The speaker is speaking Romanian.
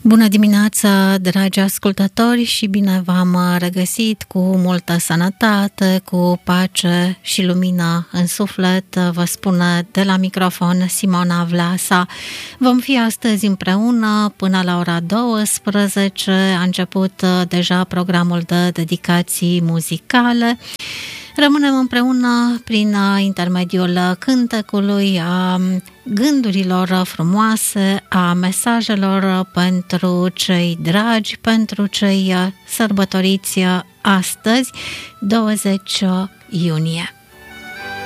Bună dimineața, dragi ascultători, și bine v-am regăsit cu multă sănătate, cu pace și lumină în suflet. Vă spune de la microfon Simona Vlasa. Vom fi astăzi împreună până la ora 12. A început deja programul de dedicații muzicale. Rămânem împreună prin intermediul cântecului, a gândurilor frumoase, a mesajelor pentru cei dragi, pentru cei sărbătoriți astăzi, 20 iunie.